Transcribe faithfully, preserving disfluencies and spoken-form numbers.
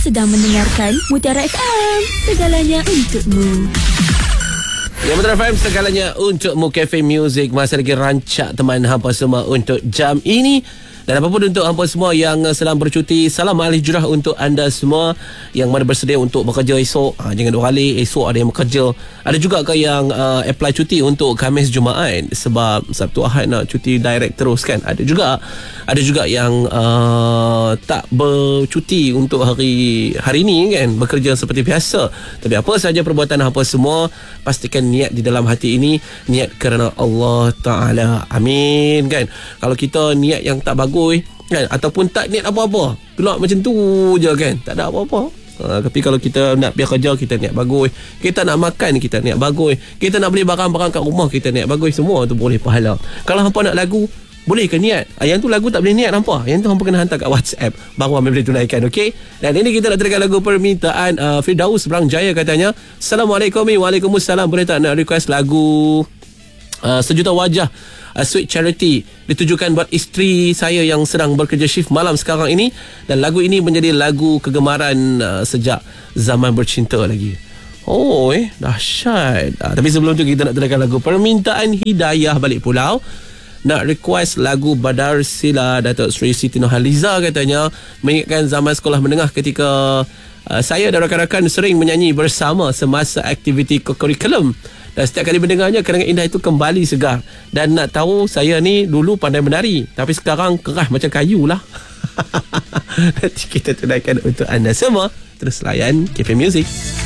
sedang mendengarkan Mutiara F M, segalanya untukmu. Ya, Mutiara F M, segalanya untukmu. Cafe Music masih lagi rancak teman hampa semua untuk jam ini. Dan apapun untuk hampa semua yang sedang bercuti, salam alih jurah untuk anda semua yang mana bersedia untuk bekerja esok. Ha, jangan dua kali, esok ada yang bekerja. Ada juga ke yang uh, apply cuti untuk Khamis Jumaat, sebab Sabtu Ahad nak cuti direct terus kan. Ada juga ada juga yang uh, tak bercuti untuk hari hari ini kan, bekerja seperti biasa. Tapi apa sahaja perbuatan hampa semua, pastikan niat di dalam hati ini niat kerana Allah Ta'ala. Amin kan. Kalau kita niat yang tak bagus kan, ataupun tak niat apa-apa, keluar macam tu je kan, tak ada apa-apa. Ha, tapi kalau kita nak pergi kerja, kita niat bagus. Kita nak makan, kita niat bagus. Kita nak beli barang-barang kat rumah, kita niat bagus. Semua tu boleh pahala. Kalau hampa nak lagu, boleh ke niat? Ha, yang tu lagu tak boleh niat hampa. Yang tu hampa kena hantar kat WhatsApp, baru hampa boleh tunaikan. Okey. Dan ini kita nak teriakan lagu permintaan uh, Firdaus Berang Jaya katanya. Assalamualaikum. Waalaikumsalam. Boleh tak nak request lagu uh, Sejuta Wajah, Uh, Sweet Charity, ditujukan buat isteri saya yang sedang bekerja shift malam sekarang ini. Dan lagu ini menjadi lagu kegemaran uh, sejak zaman bercinta lagi. Oh eh, dahsyat. uh, Tapi sebelum tu kita nak terangkan lagu permintaan Hidayah balik pulau. Nak request lagu Badar Sila Datuk Seri Siti Nurhaliza katanya, mengingatkan zaman sekolah menengah ketika uh, saya dan rakan-rakan sering menyanyi bersama semasa aktiviti kurikulum. Dan setiap kali mendengarnya, kenangan indah itu kembali segar. Dan nak tahu, saya ni dulu pandai menari, tapi sekarang keras macam kayu lah. Nanti kita tunaikan untuk anda semua. Terus layan Cafe Music.